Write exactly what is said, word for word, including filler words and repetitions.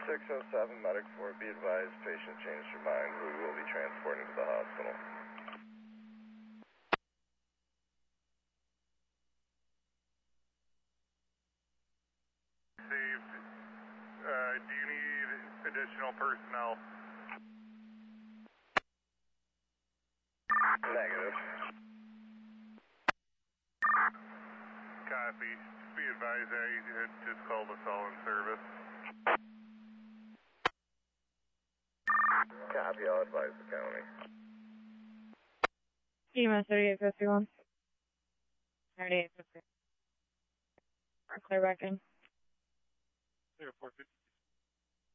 six oh seven, medic four, be advised, patient changed her mind. We will be transporting to the hospital. Saved. Uh, do you need additional personnel? Negative. Copy. Just be advised that you had just called us all in service. Copy, I'll advise the county. E M S thirty-eight fifty-one. thirty-eight fifty. Clear back in. zero four fifty.